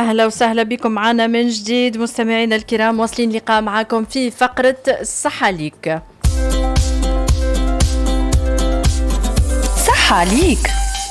أهلا وسهلا بكم معنا من جديد مستمعينا الكرام، واصلين لقاء معكم في فقرة صحة ليك. صحة ليك،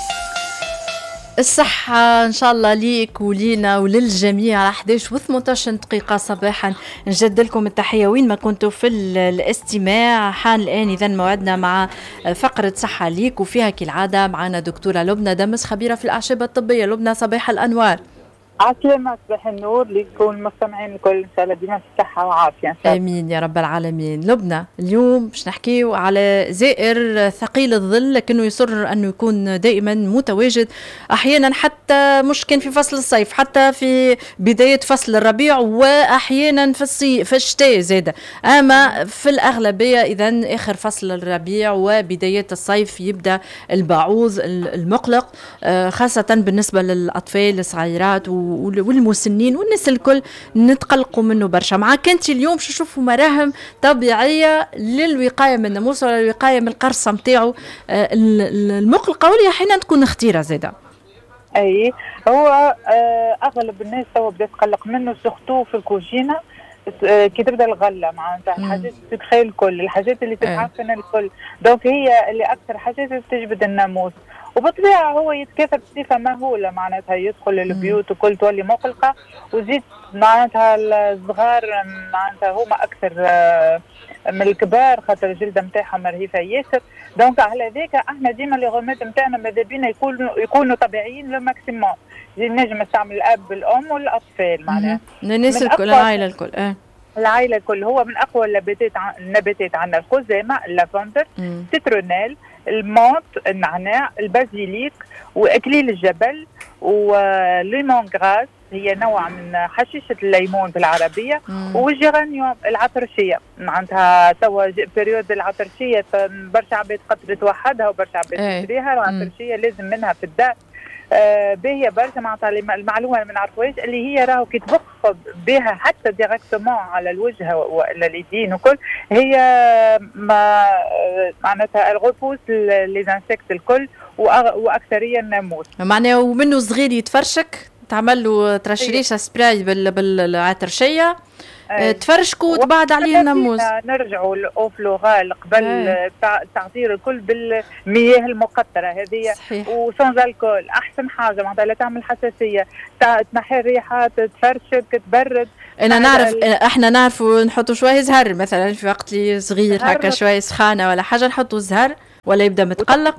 الصحة إن شاء الله ليك ولينا وللجميع. على 11:18 دقيقة صباحا نجد لكم التحية وين ما كنتوا في الاستماع. حان الآن إذا موعدنا مع فقرة صحة ليك، وفيها كالعادة معنا دكتورة لبنى دمس، خبيرة في الأعشاب الطبية. لبنى صباح الأنوار. عسلامة، صباح النور لكم المستمعين الكل، إن شاء الله ديما في صحة وعافية إن شاء الله. آمين يا رب العالمين. لبنى اليوم باش نحكيو على زائر ثقيل الظل، لكنه يصر أنه يكون دائما متواجد، أحيانا حتى مش كان في فصل الصيف، حتى في بداية فصل الربيع، وأحيانا في الصيف في الشتاء زادة، أما في الأغلبية إذن آخر فصل الربيع وبداية الصيف يبدأ البعوض المقلق، خاصة بالنسبة للأطفال الصغيرات والمسنين والناس الكل نتقلقوا منه برشا. معك انت اليوم شو شوفوا مراهم طبيعيه للوقايه من الناموس ولا الوقايه من القرصه نتاعو المقلقه، واللي احيانا تكون خطيره زاده. اي هو اغلب الناس توا بدات تقلق منه، سورتو في الكوجينه كي تبدا الغله معناتها الحاجات تتخيل الكل، الحاجات اللي تتعفن الكل، دونك هي اللي اكثر حاجات تجبد الناموس، وبالطبيعه هو يتكاثر بصفه مهوله، معناتها يدخل البيوت وكل تولي مقلقه، وزيد معناتها الصغار معناتها هما اكثر من الكبار، خاطر الجلده نتاعهم مرهفه ياسر، دونك على ذاك احنا ديما لي غومات نتاعنا ماذا بينا يكونوا طبيعيين لو ماكسيموم، نجم نستعمل الاب الام والاطفال معناها الناس الكل، العائله الكل. العائله الكل. هو من اقوى النباتات عندنا الخزامه، اللافندر، سيترونيل، المونت، النعناع، البازيليك، واكليل الجبل، وليمون غراس هي نوع من حشيشه الليمون بالعربيه، والجيرانيوم العطرشيه، معناتها توا بريود العطرشيه برشا عباد خاطر توحدها وبرشا عباد تشريها، العطرشيه لازم منها في الدار باهيه برشا، معناتها المعلومه اللي ما نعرفوهاش اللي هي راهو كي تبخ بها حتى ديريكتومون على الوجه ولا اليدين وكل، هي معناتها الغوبوس لي زانسيكت الكل واكثريه الناموس، معناها ومنه صغير يتفرشك، تعمل له ترشريشه سبراي بالعطرشيه، تفرشكوا وتبعد عليه الناموس. نرجعوا للأوفلورال قبل تعطير الكل بالمياه المقطرة هذه وسونز الكول، أحسن حاجة معناتها لا تعمل حساسية، تنحي الريحات، تفرشك، تبرد. أنا نعرف، احنا نعرفوا نحطوا شوية زهر مثلا في وقت اللي صغير هكا شوية سخانة ولا حاجة، نحطوا زهر ولا يبدأ متقلق.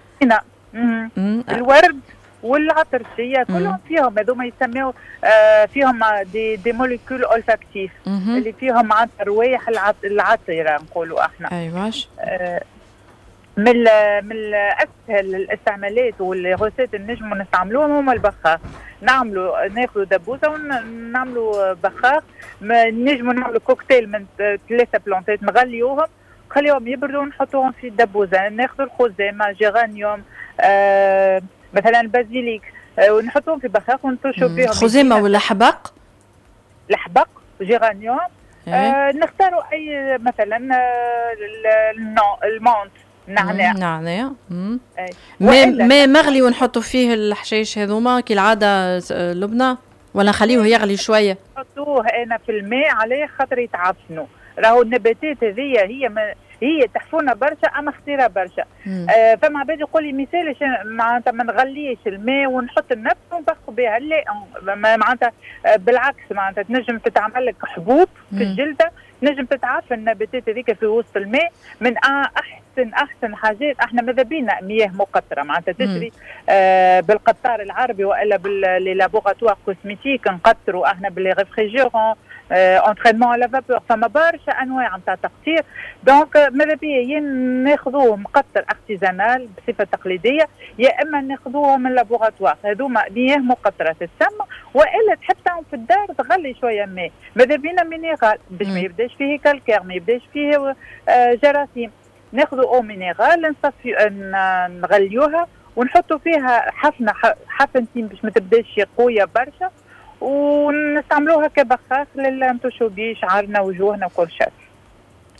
الورد والعطرشيه كلهم فيهم هذوما يسميو فيهم دي موليكول اولفاكتيف اللي فيهم معناتها روايح العطره نقولوا احنا. ايواش من اسهل الاستعمالات والغوسات اللي نجموا نستعملوهم هما البخاخ، ناخذوا دبوسه ونعملوا بخاخ، نجموا نعملوا كوكتيل من 3 بلانتات نغليوهم نخليهم يبردوا ونحطوهم في الدبوسه، ناخذوا الخزامه، جيرانيوم، مثلا البازيليك، ونحطوهم في بخاخ ونطشوا فيهم. خزامه ولا حبق؟ الحبق، جيرانيوم، نختاروا اي مثلا المونت، نعناع، ماء مغلي ونحطوا فيه الحشيش هذوما كالعاده لبنى، ولا نخليه يغلي شويه؟ نحطوه انا في الماء عليه خاطر يتعفنوا، راهو النباتات هذه هي تحفونا برشا اما خطيره برشا. فما عباد يقول لي مثال معناتها ما نغليش الماء ونحط النفس ونبخوا بها، لا معناتها بالعكس، معناتها تنجم تتعمل لك حبوب في الجلده، نجم تتعافى النباتات هذيك في وسط الماء. من احسن حاجات احنا ماذا بينا مياه مقطره، معناتها تشري بالقطار العربي والا باللي لابوغاتوار كوسميتيك، نقطروا احنا باللي ريفريجيرون، انترينمون على فابور، فما برشا انواع نتاع تقطير، دونك ماذا بيا يا ناخذوه مقطر ارتيزانال بصفه تقليديه، يا اما ناخذوه من لابوغاتوار، هذوما مياه مقطره تتسمى، والا تحب تعمل في الدار تغلي شويه ماء، ماذا بينا مينيرال باش ما يبداش فيه كالكير، ما يبداش فيه جراثيم، ناخذوا او مينيرال نصفي نغليوها ونحطوا فيها حفنتين باش ما تبداش قويه برشا، ونستعملوها كبخاخ للانتوشو بيه شعرنا وجوهنا وكل شيء.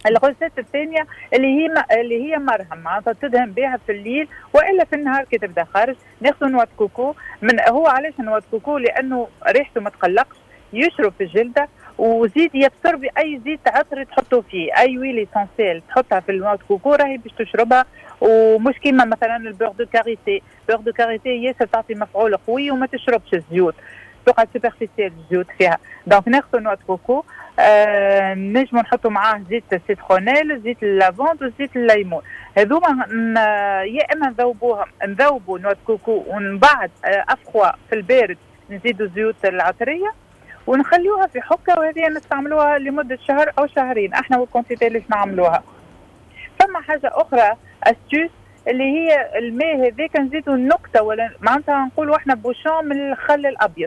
الغوسات الثانيه اللي هي مرهم معناتها تدهن بها في الليل والا في النهار كي تبدا خارج. ناخذ نواه كوكو هو علاش نواه كوكو؟ لانه ريحته ما تقلقش، يشرب في الجلده، وزيت يبصر باي زيت عطري تحطه فيه، اي ويل اسونسيل تحطها في النواه كوكو راهي باش تشربها. ومش كيما مثلا البيغ دو كاريتي، البيغ دو كاريتي ياسر تعطي مفعول قوي وما تشربش الزيوت، تقعد سوبرفيسيال الزيوت فيها. دونك ناخذ نواه كوكو، نجمو نحطوا معاه زيت السيترونيل، زيت اللافوند وزيت الليمون. هذوما يا اما نذوبوا نواه كوكو ومن بعد افخوا في البارد نزيدوا الزيوت العطريه ونخليوها في حكه، وهذه نستعملوها لمده شهر او شهرين احنا والكونتيتي اللي نعملوها. فما حاجه اخرى استوس اللي هي الماء هذاك نزيدوا النكته، ولا معناتها نقولوا احنا بوشون من الخل الابيض.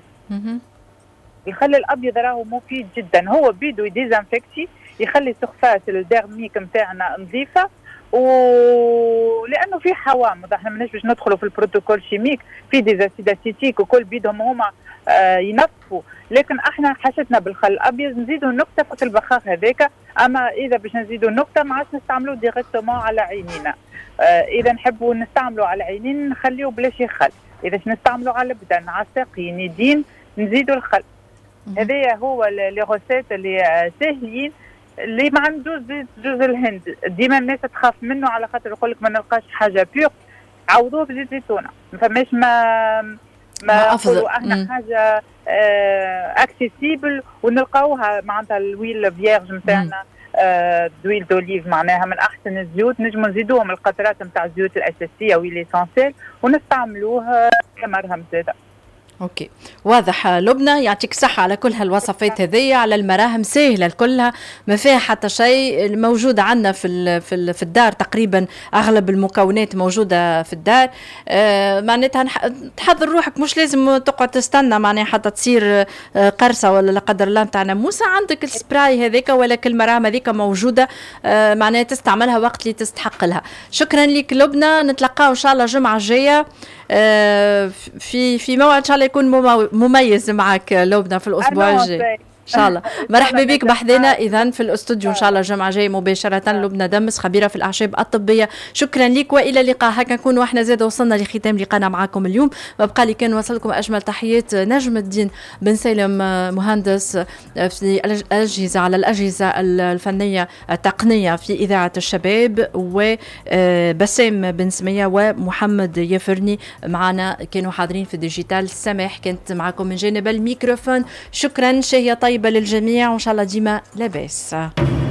الخل الابيض راهو مفيد جدا، هو بيدو يديزانفكتي، يخلي سخفاس الديرميك نتاعنا نظيفه، ولانه في حوامض احنا ماناش باش ندخلوا في البروتوكول شيميك، في ديزاسيد اسيتيك وكل بيدهم هما ينظفوا، لكن احنا حاجتنا بالخل الابيض نزيدوا نكته في البخاخ هذاك. اما اذا باش نزيدوا نكته ما عادش نستعملوه ديريكتومون على عينينا، اذا نحبوا نستعملوا على عينين نخليوه بلاش خل، اذا نستعملوا على البدن على الساقين يدين نزيدوا الخل. هذايا هو لي غوسيت اللي ساهلين اللي ما عندوش جوز الهند. ديما الناس تخاف منه على خاطر يقول لك ما نلقاش حاجه بيور، عوضوه بزيت زيتونه، ما فماش ما افضل احنا حاجه اكسيسيبل ونلقاوها معناتها الويل فيرج نتاعنا، دويل دوليف معناها من احسن الزيوت، نجموا نزيدوهم القطرات نتاع الزيوت الاساسيه ويل اسونسيل ونستعملوه كمرهم زاده. اوكي واضح لبنى، يعطيك صحة على كل هالوصفات هذية، على المراهم سهلة كلها ما فيها حتى شيء، موجودة عندنا في الدار تقريبا أغلب المكونات موجودة في الدار. معناتها تحضر روحك، مش لازم تقعد تستنى معناها حتى تصير قرصة ولا لا قدر الله متاع ناموسة، عندك السبراي هذيك ولا كل مراهم هذيك موجودة، معناها تستعملها وقت اللي تستحق لها. شكرا لك لبنى، نتلقاو إن شاء الله الجمعة الجاية في موعد ان شاء الله يكون مميز معك لبنى في الاسبوع الجاي ان شاء الله. مرحبا بك بحذنا اذا في الاستوديو ان شاء الله الجمعه الجايه مباشره. لبنى دمس خبيره في الاعشاب الطبيه، شكرا لك والى اللقاء. هكا نكونوا احنا زاد وصلنا لختام لقاءنا معكم اليوم، وبقى لي كان وصلكم اجمل تحيات نجم الدين بن سالم مهندس في الاجهزه على الاجهزه الفنيه التقنيه في اذاعه الشباب، وبسام بن سميه ومحمد يفرني معنا كانوا حاضرين في الديجيتال. سماح كانت معكم من جانب الميكروفون. شكرا، شهيه طيبه للجميع وان شاء الله ديما لاباس.